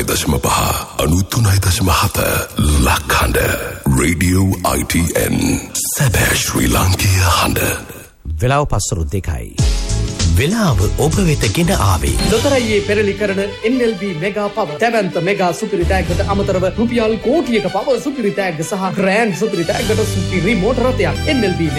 93.5 93.7 ලක්හඬ Radio ITN සැබෑ ශ්‍රී ලාංකීය හඬ. වෙලාව පස්වරු 2යි. වෙලාව ඔබ වෙත ගෙන ආවේ ලොතරැයියේ පෙරලි කරන NLB මෙගා පවර් තැවැන්ත මෙගා සුපිරි ටැග්ගට අමතරව රුපියල් කෝටියක පවර් සුපිරි ටැග්ග සහ ග්‍රෑන්ඩ් සුපිරි ටැග්ගට සුපිරි මෝටර රථයක් NLB